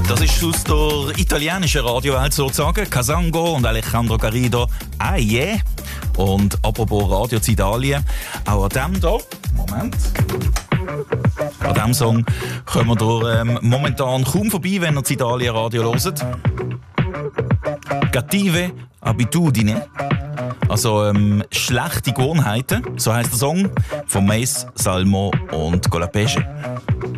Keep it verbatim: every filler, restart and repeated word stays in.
Das ist aus der italienischen Radiowelt sozusagen. Casango und Alejandro Garrido. Ah, yeah. Und apropos Radio zu Italien, auch an dem hier, Moment, an diesem Song kommen wir durch, ähm, momentan kaum vorbei, wenn ihr das Italien Radio hört. Cattive abitudini, also ähm, schlechte Gewohnheiten, so heisst der Song von Mace, Salmo und Colapesce.